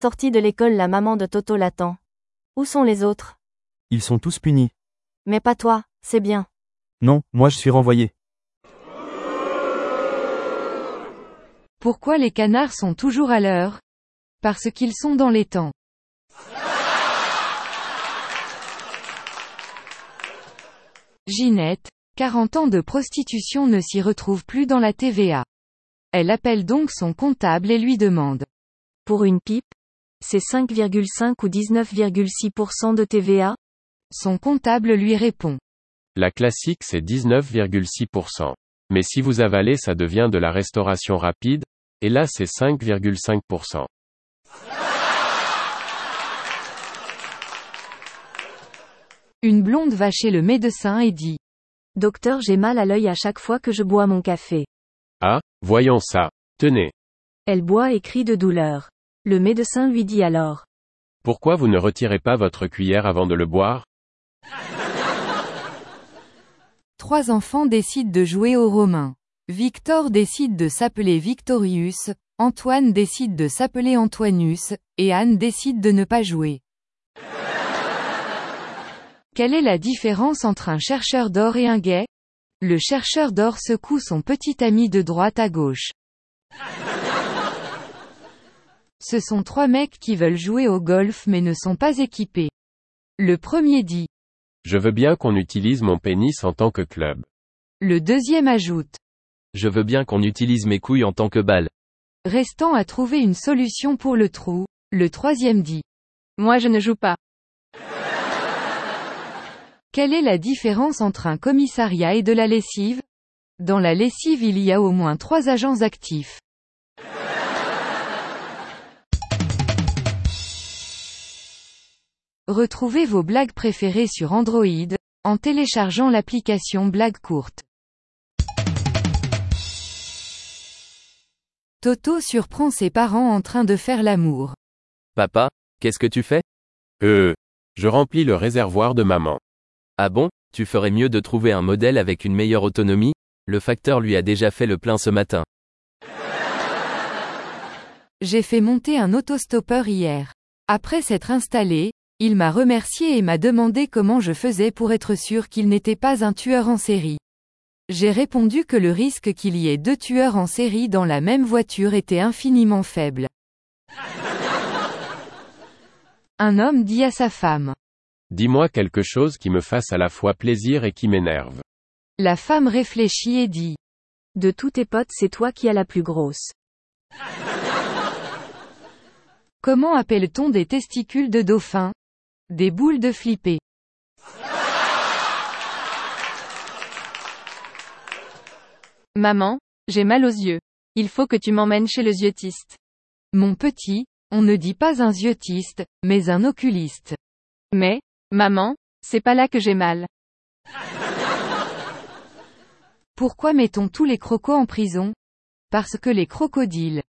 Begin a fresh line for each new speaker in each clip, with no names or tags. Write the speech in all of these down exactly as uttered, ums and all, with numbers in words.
Sortie de l'école, la maman de Toto l'attend. Où sont les autres?
Ils sont tous punis.
Mais pas toi, c'est bien.
Non, moi je suis renvoyé.
Pourquoi les canards sont toujours à l'heure? Parce qu'ils sont dans les temps. Ginette, quarante ans de prostitution ne s'y retrouve plus dans la T V A. Elle appelle donc son comptable et lui demande.
Pour une pipe? C'est cinq virgule cinq ou dix-neuf virgule six pour cent de T V A?
Son comptable lui répond.
La classique c'est dix-neuf virgule six pour cent. Mais si vous avalez ça devient de la restauration rapide, et là c'est cinq virgule cinq pour cent.
Une blonde va chez le médecin et dit.
Docteur, j'ai mal à l'œil à chaque fois que je bois mon café.
Ah, voyons ça. Tenez.
Elle boit et crie de douleur. Le médecin lui dit alors.
Pourquoi vous ne retirez pas votre cuillère avant de le boire?
Trois enfants décident de jouer aux Romains. Victor décide de s'appeler Victorius, Antoine décide de s'appeler Antoinus, et Anne décide de ne pas jouer. Quelle est la différence entre un chercheur d'or et un gay? Le chercheur d'or secoue son petit ami de droite à gauche. Ce sont trois mecs qui veulent jouer au golf mais ne sont pas équipés. Le premier dit.
Je veux bien qu'on utilise mon pénis en tant que club.
Le deuxième ajoute.
Je veux bien qu'on utilise mes couilles en tant que balle.
Restant à trouver une solution pour le trou, le troisième dit.
Moi je ne joue pas.
Quelle est la différence entre un commissariat et de la lessive? Dans la lessive il y a au moins trois agents actifs. Retrouvez vos blagues préférées sur Android, en téléchargeant l'application Blagues courtes. Toto surprend ses parents en train de faire l'amour.
Papa, qu'est-ce que tu fais?
Euh, je remplis le réservoir de maman.
Ah bon, tu ferais mieux de trouver un modèle avec une meilleure autonomie? Le facteur lui a déjà fait le plein ce matin.
J'ai fait monter un autostoppeur hier. Après s'être installé, il m'a remercié et m'a demandé comment je faisais pour être sûr qu'il n'était pas un tueur en série. J'ai répondu que le risque qu'il y ait deux tueurs en série dans la même voiture était infiniment faible. Un homme dit à sa femme.
Dis-moi quelque chose qui me fasse à la fois plaisir et qui m'énerve.
La femme réfléchit et dit.
De tous tes potes, c'est toi qui as la plus grosse.
Comment appelle-t-on des testicules de dauphin? Des boules de flipper.
Maman, j'ai mal aux yeux. Il faut que tu m'emmènes chez le yeux-tiste.
Mon petit, on ne dit pas un yeux-tiste, mais un oculiste.
Mais, maman, c'est pas là que j'ai mal.
Pourquoi mettons tous les crocos en prison? Parce que les crocodiles.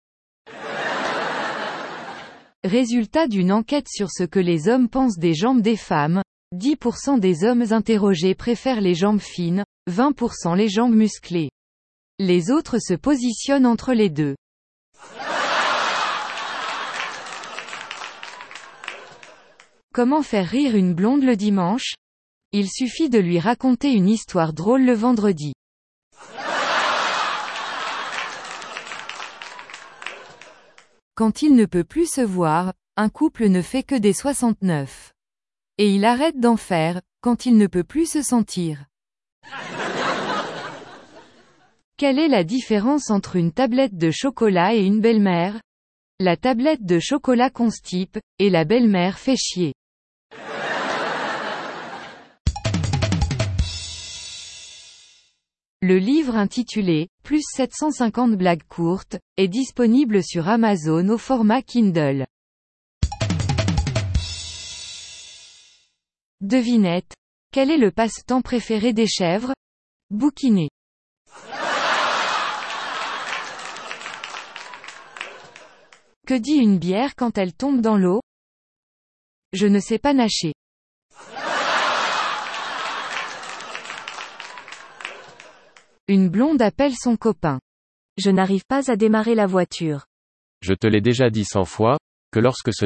Résultat d'une enquête sur ce que les hommes pensent des jambes des femmes, dix pour cent des hommes interrogés préfèrent les jambes fines, vingt pour cent les jambes musclées. Les autres se positionnent entre les deux. Comment faire rire une blonde le dimanche? Il suffit de lui raconter une histoire drôle le vendredi. Quand il ne peut plus se voir, un couple ne fait que des soixante-neuf. Et il arrête d'en faire, quand il ne peut plus se sentir. Quelle est la différence entre une tablette de chocolat et une belle-mère? La tablette de chocolat constipe, et la belle-mère fait chier. Le livre intitulé « Plus sept cent cinquante blagues courtes » est disponible sur Amazon au format Kindle. Devinette. Quel est le passe-temps préféré des chèvres? Bouquiner. Que dit une bière quand elle tombe dans l'eau? Je ne sais pas nager. Une blonde appelle son copain.
Je n'arrive pas à démarrer la voiture.
Je te l'ai déjà dit cent fois, que lorsque ce